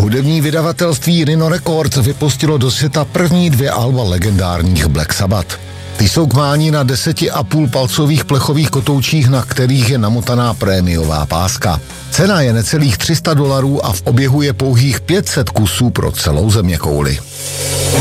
Hudební vydavatelství Rhino Records vypustilo do světa první 2 alba legendárních Black Sabbath. Ty jsou k mání na 10,5 palcových plechových kotoučích, na kterých je namotaná prémiová páska. Cena je necelých $300 a v oběhu je pouhých 500 kusů pro celou zeměkouli.